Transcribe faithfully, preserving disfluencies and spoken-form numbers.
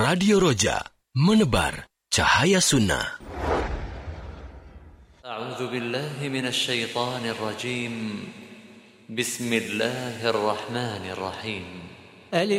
Radio Roja, menebar cahaya sunnah. A'udzu billahi minasy syaithanir rajim. Bismillahirrahmanirrahim. Alif